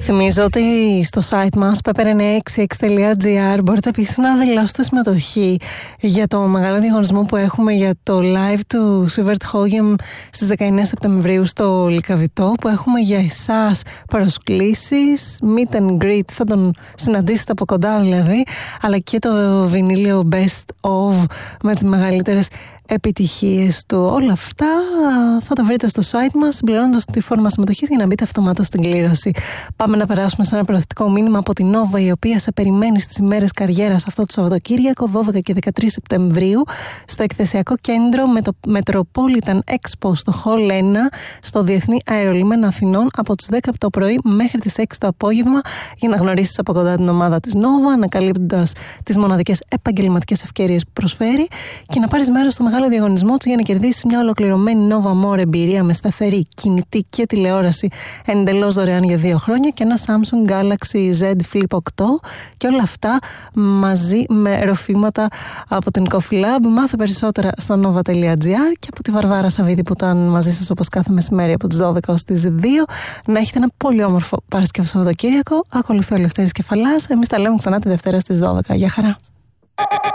Θυμίζω ότι στο site μας pepper966.gr μπορείτε επίσης να δηλώσετε συμμετοχή για το μεγάλο διαγωνισμό που έχουμε για το live του Σίβερτ Χόγεμ στις 19 Σεπτεμβρίου στο Λυκαβητό, που έχουμε για εσάς προσκλήσεις, meet and greet, θα τον συναντήσετε από κοντά δηλαδή, αλλά και το βινίλιο Best of με τις μεγαλύτερες επιτυχίες του. Όλα αυτά θα τα βρείτε στο site μας, συμπληρώνοντας τη φόρμα συμμετοχής για να μπείτε αυτομάτως στην κλήρωση. Πάμε να περάσουμε σε ένα προωθητικό μήνυμα από την Nova, η οποία σε περιμένει στις ημέρες καριέρας αυτό το Σαββατοκύριακο 12 και 13 Σεπτεμβρίου στο εκθεσιακό κέντρο με το Metropolitan Expo στο Hall 1 στο Διεθνή Αερολιμένα Αθηνών από τις 10 το πρωί μέχρι τις 6 το απόγευμα, για να γνωρίσεις από κοντά την ομάδα της Nova, ανακαλύπτοντας τις μοναδικές επαγγελματικές ευκαιρίες που προσφέρει και να πάρεις μέρος στο μεγάλο διαγωνισμό του για να κερδίσεις μια ολοκληρωμένη Nova More εμπειρία με σταθερή, κινητή και τηλεόραση εντελώς δωρεάν για 2 χρόνια και ένα Samsung Galaxy Z Flip 8, και όλα αυτά μαζί με ροφήματα από την Coffee Lab. Μάθε περισσότερα στο nova.gr και από τη Βαρβάρα Σαββίδη που ήταν μαζί σας όπως κάθε μεσημέρι από τις 12 ως τις 2. Να έχετε ένα πολύ όμορφο Παρασκευό Σαββατοκύριακο. Ακολουθεί ο Λευτέρης Κεφαλάς. Εμείς τα λέμε ξανά τη Δευτέρα στις 12. Γεια χαρά.